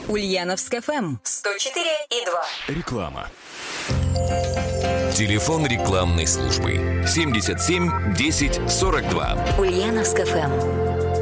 Ульяновск ФМ 104,2. Реклама. Телефон рекламной службы 77 10 42. Ульяновск ФМ.